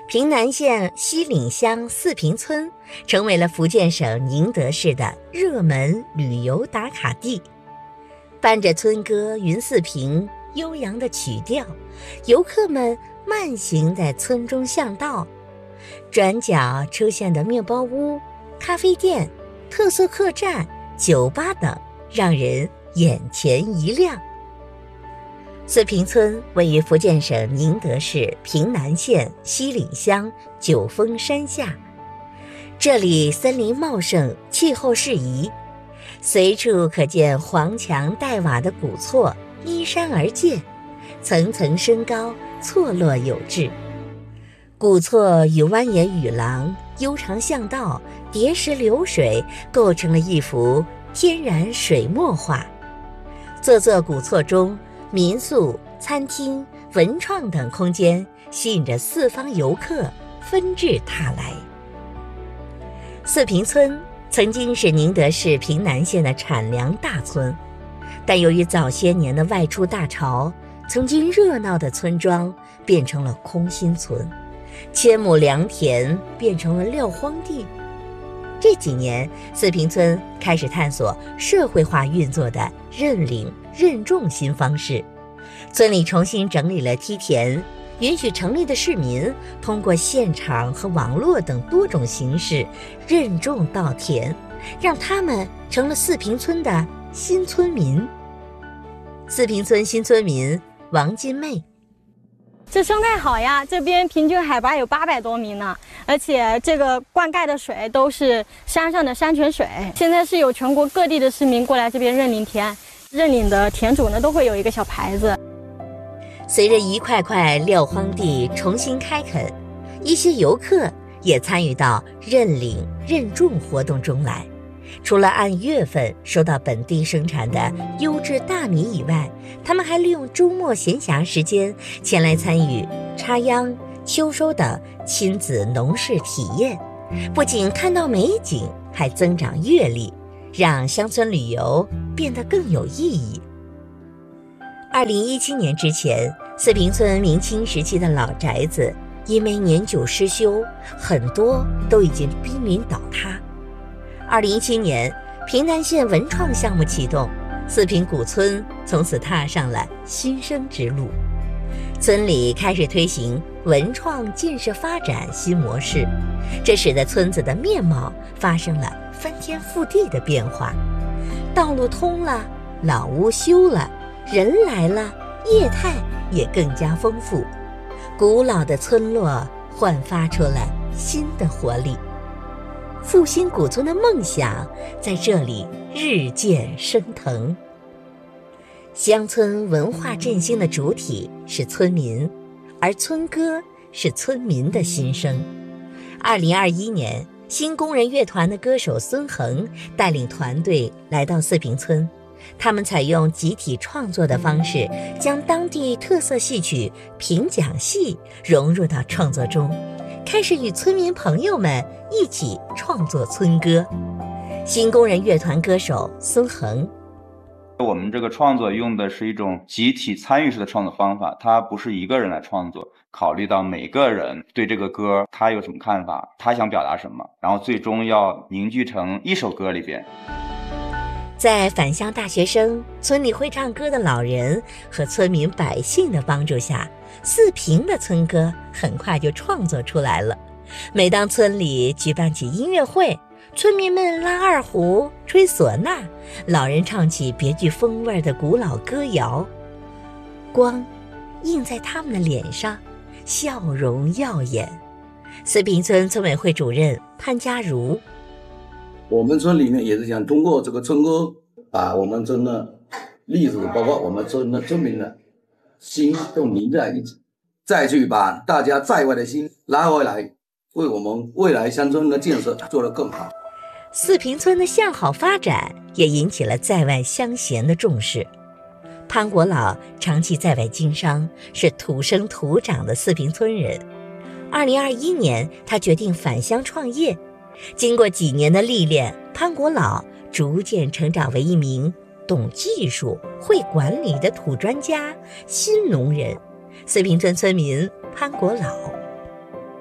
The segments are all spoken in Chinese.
平南县西岭乡四平村成为了福建省宁德市的热门旅游打卡地。伴着村歌云四平悠扬的曲调，游客们慢行在村中巷道，转角出现的面包屋、咖啡店、特色客栈、酒吧等，让人眼前一亮。四平村位于福建省宁德市平南县西岭乡九峰山下，这里森林茂盛，气候适宜，随处可见黄墙黛瓦的古厝依山而建，层层升高，错落有致。古厝与蜿蜒雨廊、悠长巷道、叠石流水构成了一幅天然水墨画。座座古厝中，民宿、餐厅、文创等空间吸引着四方游客纷至沓来。四平村曾经是宁德市平南县的产粮大村，但由于早些年的外出大潮，曾经热闹的村庄变成了空心村，千亩良田变成了撂荒地。这几年，四平村开始探索社会化运作的认领认种新方式，村里重新整理了梯田，允许城里的市民通过现场和网络等多种形式认种稻田，让他们成了四平村的新村民。四平村新村民王金妹： 这生态好呀，这边平均海拔有800多米呢，而且这个灌溉的水都是山上的山泉水。现在是有全国各地的市民过来这边认领田，认领的田主呢都会有一个小牌子。 随着一块块撂荒地重新开垦，一些游客也参与到认领认种活动中来。除了按月份收到本地生产的优质大米以外，他们还利用周末闲暇时间前来参与插秧、秋收等亲子农事体验，不仅看到美景，还增长阅历，让乡村旅游变得更有意义。2017年之前，四平村明清时期的老宅子因为年久失修，很多都已经濒临倒塌。2017年，平南县文创项目启动，四平古村从此踏上了新生之路。村里开始推行文创建设发展新模式，这使得村子的面貌发生了翻天覆地的变化。道路通了，老屋修了，人来了，业态也更加丰富，古老的村落焕发出了新的活力。复兴古村的梦想在这里日渐升腾。乡村文化振兴的主体是村民，而村歌是村民的心声。2021年，新工人乐团的歌手孙恒带领团队来到四平村，他们采用集体创作的方式，将当地特色戏曲评讲戏融入到创作中，开始与村民朋友们一起创作村歌。新工人乐团歌手孙恒： 我们这个创作用的是一种集体参与式的创作方法，它不是一个人来创作，考虑到每个人对这个歌他有什么看法，他想表达什么，然后最终要凝聚成一首歌里边。 在返乡大学生、村里会唱歌的老人和村民百姓的帮助下，四平的村歌很快就创作出来了。每当村里举办起音乐会，村民们拉二胡、吹唢呐，老人唱起别具风味的古老歌谣，光映在他们的脸上，笑容耀眼。四平村村委会主任潘家如： 我们村里面也是想通过这个村歌，把我们村的历史，包括我们村的村民的心都凝在一起，再去把大家在外的心拉回来，为我们未来乡村的建设做得更好。 四平村的向好发展也引起了在外乡贤的重视。潘国老长期在外经商，是土生土长的四平村人。2021年，他决定返乡创业。经过几年的历练，潘国老逐渐成长为一名懂技术、会管理的土专家、新农人。四平村村民潘国老：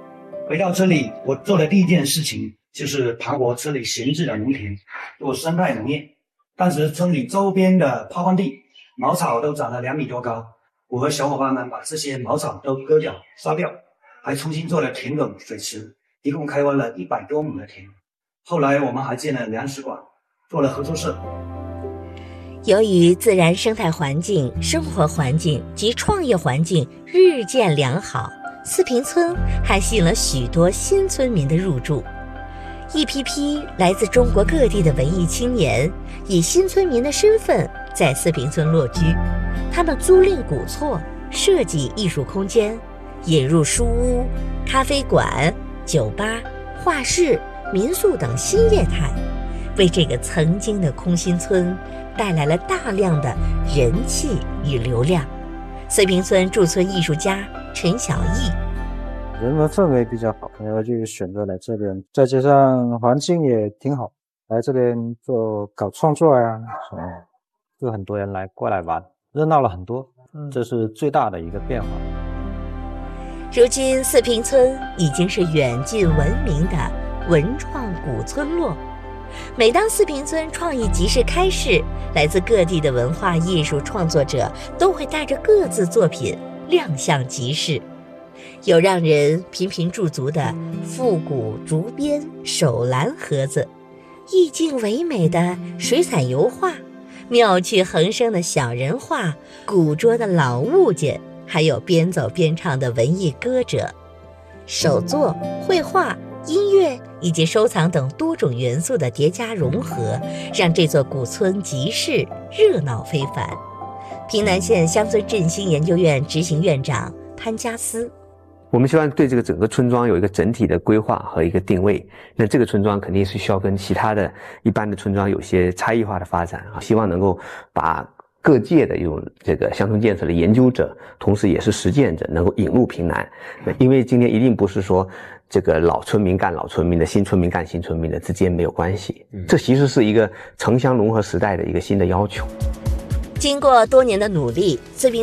回到这里，我做的第一件事情就是盘活这里闲置的农田，做生态农业。当时村里周边的抛荒地茅草都长了2米多高，我和小伙伴们把这些茅草都割掉杀掉，还重新做了田埂水池，一共开挖了100多亩的田。后来我们还建了粮食馆，做了合作社。 由于自然生态环境、生活环境及创业环境日渐良好，四平村还吸引了许多新村民的入住。一批批来自中国各地的文艺青年以新村民的身份在四平村落居，他们租赁古厝，设计艺术空间，引入书屋、咖啡馆、酒吧、画室、民宿等新业态，为这个曾经的空心村带来了大量的人气与流量。四平村驻村艺术家陈小艺， 人文氛围比较好，然后就选择来这边，再加上环境也挺好，来这边搞创作呀什么，就很多人过来玩，热闹了很多，这是最大的一个变化。 如今四平村已经是远近闻名的文创古村落。每当四平村创意集市开市，来自各地的文化艺术创作者都会带着各自作品亮相集市。有让人频频驻足的复古竹编手蓝盒子，意境唯美的水彩油画，妙趣横生的小人画，古拙的老物件，还有边走边唱的文艺歌者。手作、绘画、音乐以及收藏等多种元素的叠加融合，让这座古村集市热闹非凡。平南县乡村振兴研究院执行院长潘家思， 我们希望对这个整个村庄有一个整体的规划和一个定位。那这个村庄肯定是需要跟其他的一般的村庄有些差异化的发展啊，希望能够把各界的一种这个乡村建设的研究者，同时也是实践者，能够引入平南。因为今天一定不是说这个老村民干老村民的，新村民干新村民的之间没有关系，这其实是一个城乡融合时代的一个新的要求。 经过多年的努力，四平